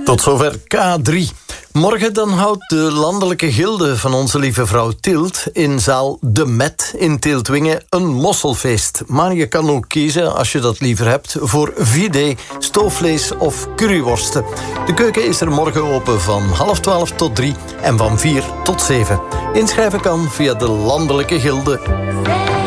Tot zover K3. Morgen dan houdt de landelijke gilde van Onze Lieve Vrouw Tielt in zaal De Met in Tieltwingen een mosselfeest. Maar je kan ook kiezen, als je dat liever hebt, voor vidé, stoofvlees of curryworsten. De keuken is er morgen open van 11:30 tot 3 en van 4 tot 7. Inschrijven kan via de landelijke gilde.